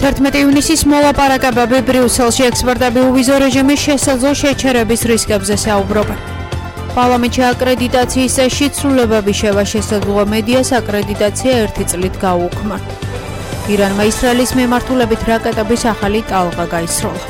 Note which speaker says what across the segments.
Speaker 1: 11 ივნისის მოლაპარაკებები ბრიუსელში ექსპერტები უვიზო რეჟიმის შესაძლო შეჩერების რისკებზე საუბრობენ. პარლამენტში აკრედიტაციის წესში ცვლილებები შევა შესაძლოა მედიას აკრედიტაცია 1 წლით გაუქმნა. ირანმა ისრაელის მიმართულებით რაკეტების ახალი ტალღა გაისროლა.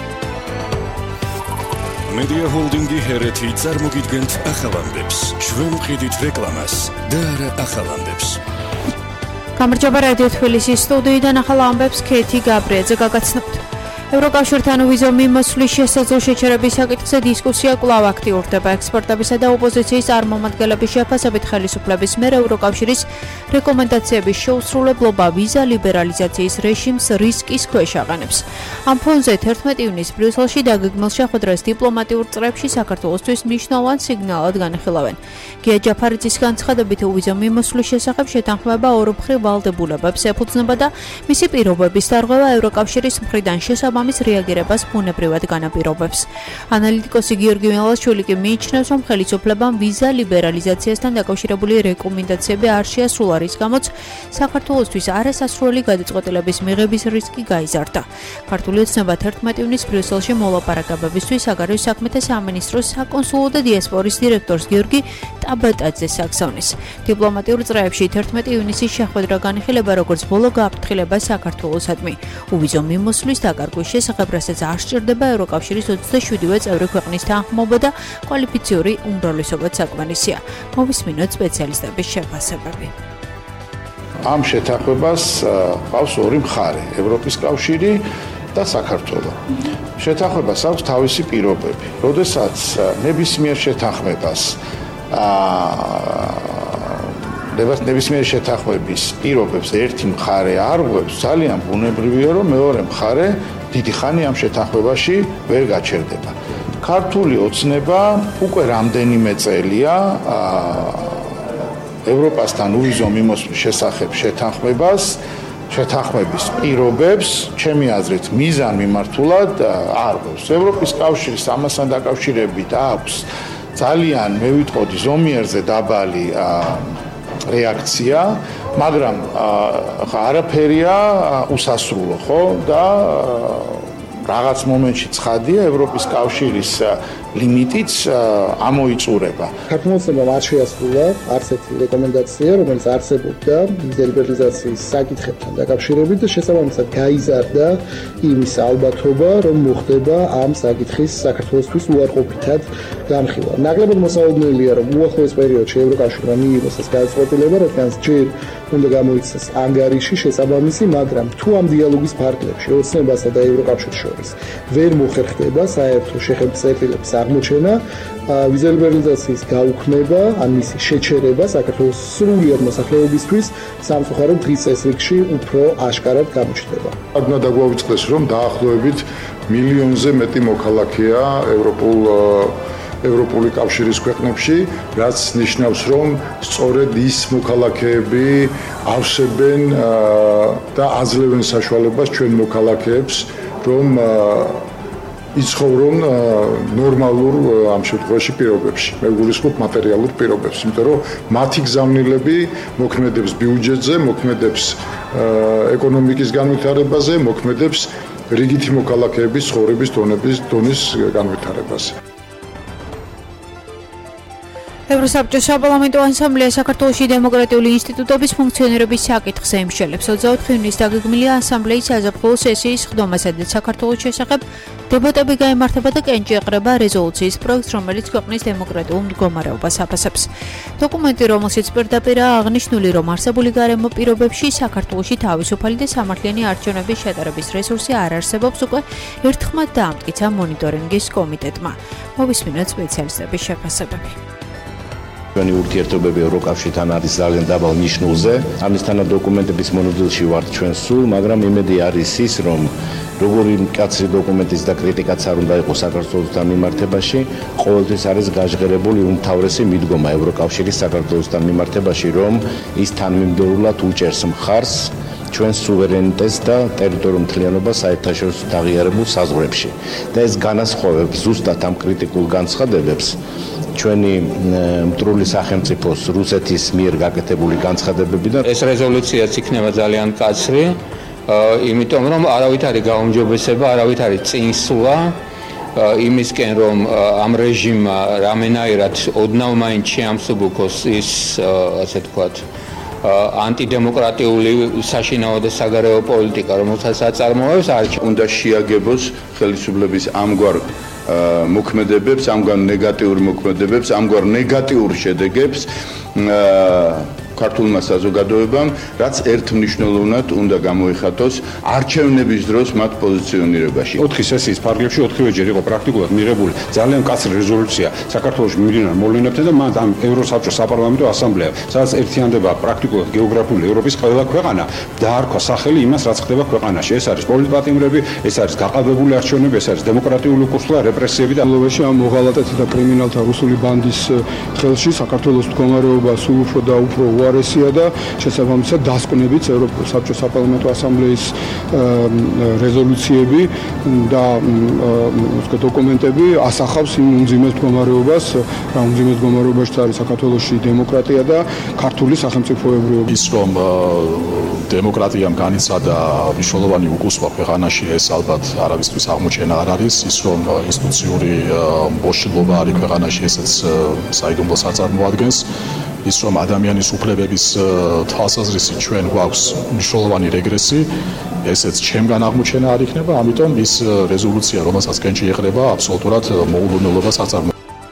Speaker 2: Media Holdingi ჰერეთი წარმოგიდგენთ ახალამდებს. ჩვენ ვყიდით რეკლამას და არა ახალამდებს.
Speaker 1: გამარჯობა რადიო თბილისის სტუდიიდან ახალ ამბებს ქეთი გაბრიაძე გაგაცნობთ. ევროკავშირთან ვიზო მიმოსვლის შესაძლო შეჩერების საკითხზე დისკუსია კვლავ აქტიურდება. ექსპერტებისა და ოპოზიციის წარმომადგენლების შეფასებით ხელისუფლების მიერ ევროკავშირის რეკომენდაციების შეუსრულებლობა ვიზა ლიბერალიზაციის რეჟიმს რისკის ქვეშ აყენებს. ამ ფონზე 11 ივნისს ბრიუსელში დაგეგმილ შეხვედრას დიპლომატიურ წრებში საქართველოსთვის მნიშვნელოვან სიგნალად განიხილავენ. გია ჯაფარიძის განცხადებით ვიზო მიმოსვლის შესახებ შეთანხმება ორმხრივ ვალდებულებებს ეფუძნება და მისი პირობების დარღვევა ევროკავშირის მხრიდან შესაბამის რეაგირებას ბუნებრივად განაპირობებს. ანალიტიკოსი გიორგი მელაშვილი კი მიიჩნევს, რომ ხელისუფლებამ ვიზა ლიბერალიზაციასთან დაკავშირებული რეკომენდაციები არ შეასრულა, რის გამოც საქართველოსთვის არასასრული გადაწყვეტილების მიღების რისკი გაიზარდა. ქართული ოცნება 11 ივნისს ბრიუსელში მოლაპარაკებებისთვის საგარეო საქმეთა სამინისტროს საკონსულო და დიასპორის დირექტორს გიორგი ტაბატაძეს აგზავნის. დიპლომატიურ წრეებში 11 ივნისის შეხვედრა განიხილება როგორც ბოლო გაფრთხილება საქართველოსადმი. უვიზო მიმოსვლის დაკარგვის შესახებ, რასაც არ სჭირდება ევროკავშირის 27-ვე წევრი ქვეყნის თანხმობა და კვალიფიციური უმრავლესობაც საკმარისია. მოვისმინოთ სპეციალისტების შეფასებები.
Speaker 3: ამ შეთანხმებას ყავს ორი მხარე, ევროპის კავშირი და საქართველო. შეთანხმებას აქვს თავისი პირობები. როდესაც ნებისმიერ შეთანხმებას ნებისმიერ შეთანხმების პირობებს ერთი მხარე არღვევს, ძალიან ბუნებრივია, რომ მეორე მხარე დიდი ხანი ამ შეთანხმებაში ვერ გაჩერდება. ქართული ოცნება უკვე რამდენიმე წელია ევროპასთან უვიზო მიმოსვლის შესახებ შეთანხმების პირობებს, ჩემი აზრით, მიზან მიმართულად არღვევს. ევროპის კავშირის ამასთან დაკავშირებით აქვს ძალიან, მე ვიტყოდი, ზომიერზე დაბალი რეაქცია, მაგრამ არაფერია უსასრულო, ხო? და რაღაც მომენტში ცხადია ევროპის კავშირის ლიმიტიც ამოიწურება.
Speaker 4: ქართული ოცნებამ არ შეასრულა არც ერთი რეკომენდაცია, რომელიც არსებობდა ვიზა ლიბერალიზაციის საკითხებთან დაკავშირებით და შესაბამისად გაიზარდა იმის ალბათობა, რომ მოხდება ამ საკითხის საქართველოსთვის უარყოფითად განხილვა. ნაკლებად მოსაოდნელია, რომ უახლოეს პერიოდში ევროკავშირმა მიიღოს ეს გადაწყვეტილება, რადგან ჯერ უნდა გამოიცეს ანგარიში შესაბამისი, მაგრამ თუ ამ დიალოგის ფარგლებში ოცნებასა და ევროკავშირს შორის ვერ მოხერხდება საერთო შეხედვების აღმოჩენა, ვიზა ლიბერალიზაციის გაუქმება, ან მისი შეჩერება საქართველოს სრულიად მოსახლეობისთვის სამწუხაროდ დღის წესრიგში უფრო აშკარად გამოჩნდება.
Speaker 3: უნდა დაგვაუწყდეს, რომ დაახლოებით მილიონზე მეტი მოქალაქეა ევროპული კავშირის ქვეყნებში, რაც ნიშნავს, რომ სწორედ ის მოქალაქეები ავსებენ და აძლევენ საშუალებას ჩვენ მოქალაქეებს, რომ იცხოვრონ ნორმალურ ამ შემთხვევაში პირობებში, მე გულისხმობ მატერიალურ პირობებს, იმიტომ რომ მათი გზავნილები მოქმედებს ბიუჯეტზე, მოქმედებს ეკონომიკის განვითარებაზე, მოქმედებს რიგითი მოქალაქეების ცხოვრების დონის განვითარებაზე.
Speaker 1: ევროსაბჭოს საპარლამენტო ასამბლეა საქართველოში დემოკრატიული ინსტიტუტების ფუნქციონირების საკითხს ემშელებს. 24 ივნისს დაგეგმილია ასამბლეის საზაფხულო სესიის ხდომა, სადაც საქართველოს შესახებ დებატები გაიმართება და კენჭი ეყრება რეზოლუციის პროექტს, რომელიც ქვეყნის დემოკრატიულ მდგომარეობას აფასებს. დოკუმენტი, რომელშიც პირდაპირაა აღნიშნული, რომ არსებული გარემო პირობებში საქართველოში თავისუფალი და სამართლიანი არჩევნების შეტარების რესურსი არ არსებობს, უკვე ერთხმად დაამტკიცა მონიტორინგის კომიტეტმა. მოვისმინოთ სპეციალისტების შეფასებები.
Speaker 5: ჩვენი ურთიერთობები ევროკავშირთან არის ძალიან დაბალ ნიშნულზე. ამისთანა დოკუმენტების მონოძილში ვართ ჩვენ სულ, მაგრამ იმედი არის ის, რომ როგორი მკაცრი დოკუმენტის და კრიტიკაც არ უნდა იყოს საქართველოსთან მიმართებაში, ყოველთვის არის გაჟღერებული უმთავრესი მიდგომა ევროკავშირის საქართველოსთან მიმართებაში, რომ ის თანმიმდევრულად უჭერს მხარს ჩვენს სუვერენიტეტს და ტერიტორიულ მთლიანობას საერთაშორისო აღიარებულ საზღვრებში. და ეს განასხვავებს ზუსტად ამ კრიტიკულ განცხადებებს ჩვენი მტრული სახელმწიფოს რუსეთის მიერ გაკეთებული განცხადებებიდან.
Speaker 6: ეს რეზოლუციაც იქნება ძალიან მკაცრი, იმიტომ რომ არავით არის გაუმჯობესება, არავით არის წინსვლა იმისკენ რომ ამ რეჟიმმა რამენაირად ოდნავ მაინც შეამსუბუქოს ის ასე თქვათ ანტიდემოკრატიული საშინაო და საგარეო პოლიტიკა, რომელსაც აწარმოებს,
Speaker 3: უნდა შეაგებოს ხელისუფლების ამგვარ მოქმედებებს, ამგვარ ნეგატიურ მოქმედებებს, ამგვარ ნეგატიურ შედეგებს ქართულმა საზოგადოებამ, რაც ერთმნიშვნელოვნად უნდა გამოიხატოს არჩევნების დროს მათ პოზიციონირებაში.
Speaker 7: 4 სესიის ფარგლებში 4-ვეჯერ იყო პრაქტიკულად მიღებული ძალიან მკაცრი რეზოლუცია საქართველოს მიმდინარე მოვლენებთან და მან ამ ევროსაბჭოს საპარლამენტო ასამბლეა, სადაც ერთიანდება პრაქტიკულად გეოგრაფიული ევროპის ყველა ქვეყანა დაარქვა სახელი იმას, რაც ხდება ქვეყანაში. ეს არის პოლიტპატიმრები, ეს არის გაყალბებული არჩევნები, ეს არის დემოკრატიული კურსი, რეპრესიები და
Speaker 8: ლოვეში ამ მოღალატეთა და კრიმინალთა რუსული ბანდის ხელში საქართველოს მდგომარეობა სულ უფრო და უფრო უარესია და შესაბამისად დასკვნებით ევროპის საბჭოს საპარლამენტო ასამბლეის რეზოლუციები და დოკუმენტები ასახავს იმ უმძიმეს მდგომარეობას, რა უმძიმეს მდგომარეობაში არის საქართველოში დემოკრატია და ქართული სახელმწიფოებრიობა.
Speaker 9: ის რომ დემოკრატიამ განიცადა მნიშვნელოვანი უკუსვა ქვეყანაში, ეს ალბათ არავისთვის აღმოჩენა არ არის. ის რომ ინსტიტუციური მოშლობა არის ქვეყანაში, ესეც საიდუმლოს აწარმოადგენს. ის რომ ადამიანის უფლებების თვალსაზრისით ჩვენ გვაქვს მნიშვნელოვანი რეგრესი, ესეც ჩემგან აღმოჩენა არ იქნება, ამიტომ ის რეზოლუცია, რომელსაც კენჭი ეყრება, აბსოლუტურად მოულოდნელობას აწარმოებს.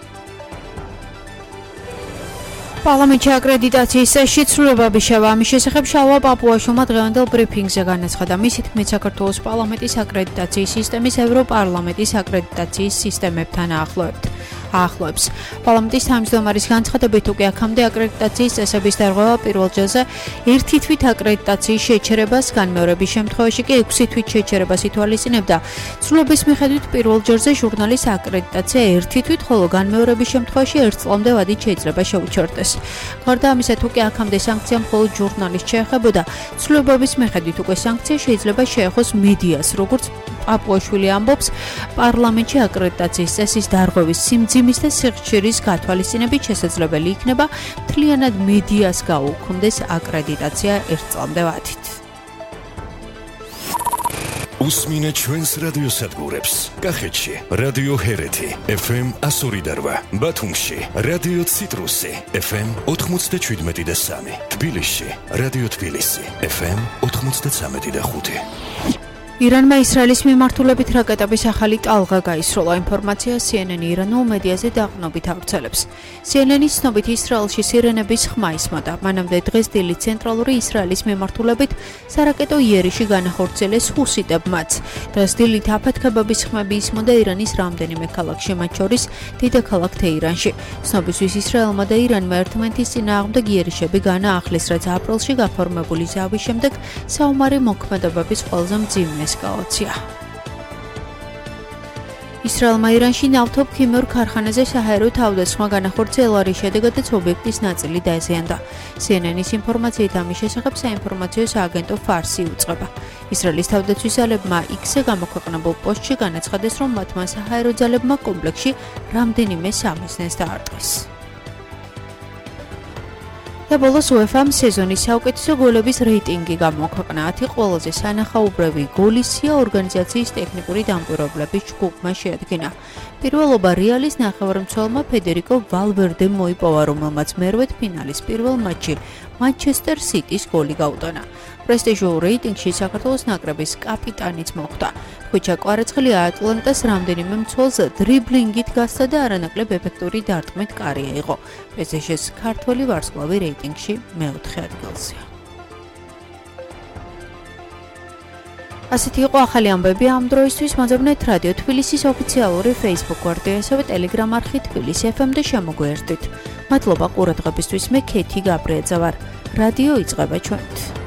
Speaker 1: პარლამენტში აკრედიტაციის წესში ცვლილებები შევა. ამის შესახებ შალვა პაპუაშვილმა დღევანდელ ბრიფინგზე განაცხადა. მისი თქმით, საქართველოს პარლამენტის აკრედიტაციის სისტემის ევროპარლამენტის აკრედიტაციის სისტემებთან აახლოებს. პარლამენტის თავმჯდომარის განცხადებით, უკვე აქამდე აკრედიტაციის წესების დარღვევა პირველ ჯერზე 1 თვით აკრედიტაციის შეჩერებას, განმეორების შემთხვევაში კი 6 თვით შეჩერებას ითვალისწინებდა. ცვლილების მიხედვით პირველ ჯერზე ჟურნალის აკრედიტაცია 1 თვით, ხოლო განმეორების შემთხვევაში 1 წლამდე ვადით შეიძლება შეუჩერდეს. გარდა ამისა, თუ კი აქამდე სანქცია მხოლოდ ჟურნალისტს შეეხებოდა, ცვლილებების მიხედვით უკვე სანქცია შეიძლება შეეხოს მედიას, როგორც პაპუაშვილი ამბობს, პარლამენტში აკრედიტაციის წესის დარღვევის სიმძიმის და სიხშირის გათვალისწინებით შესაძლებელი იქნება მთლიანად მედიას გაუქმდეს აკრედიტაცია 1 წლამდე ვადით.
Speaker 2: უსმინეთ ჩვენს რადიოსადგურებს. კახეთში რადიო ჰერეთი FM 102.8, ბათუმში რადიო ციტრუსი FM 97.3, თბილისში რადიო თბილისი FM 93.5.
Speaker 1: ირანმა ისრაელის მიმართულებით რაკეტების ახალი ტალღა გაისროლა. ინფორმაცია CNN ირანულ მედიაზე დაყრდნობით ავრცელებს. CNN-ის ცნობით ისრაელში სირენების ხმა ისმოდა. მანამდე დღეს დილით ცენტრალური ისრაელის მიმართულებით სარაკეტო იერიში განახორციელეს ჰუსიტებმაც. დღეს დილით აფეთქებების ხმები ისმოდა ირანის რამდენიმე ქალაქში, მათ შორის დედაქალაქ თეირანში. ცნობისთვის ისრაელმა და ირანმა ერთმანეთის წინააღმდეგ იერიშები განაახლეს, რაც აპრილში გაფორმებული ზავის შემდეგ საომარი მოქმედებების ყველაზე მძიმე ესკალაცია. ისრაელმა ირანში ნავთობ ქიმიურ ქარხანაზე საჰაერო თავდასხმა განახორციელა, რის შედეგადაც ობიექტის ნაწილი დაზიანდა. CNN-ის ინფორმაციით ამის შესახებ საინფორმაციო სააგენტო ფარსი უწყება. ისრაელის თავდაცვის ძალებმა X-ზე გამოქვეყნებულ პოსტში განაცხადეს, რომ მათმა საჰაერო ძალებმა კომპლექსში რამდენიმე სამიზნეს დაარტყეს. და ბოლოს UEFA სეზონის საუკეთესო გოლების რეიტინგი გამოქვეყნა. 10 ყველაზე სანახაობრივი გოლის სია ორგანიზაციის ტექნიკური დამკვირვებლების ჯგუფმა შეადგინა. პირველობა რეალის ნახევარმცველმა ფედერიკო ვალვერდემ მოიპოვა, რომელმაც მერვედ ფინალის პირველ მატჩში მანჩესტერ სიტის გოლი გაუტანა. პრესტიჟულ რეიტინგში საქართველოს ნაკრების კაპიტანიც მოხვდა. ხვიჩა კვარაცხელი ატლანტას რამდენიმე მცველს დრიბლინგით გასცა და არანაკლებ ეფექტური დარტყმით კარია იყო. PSG-ს ქართველი ვარსკვლავი რეიტინგში მეოთხე ადგილზეა. ასეთი იყო ახალი ამბები ამ დროისთვის. მოძებნეთ რადიო თბილისის ოფიციალური Facebook გვერდი, ასევე Telegram არხი თბილისი FM და შემოგვიერთდით. მადლობა ყურადღებისთვის. მე ქეთი გაბრიაძე ვარ. რადიო იწყება ჩვენით.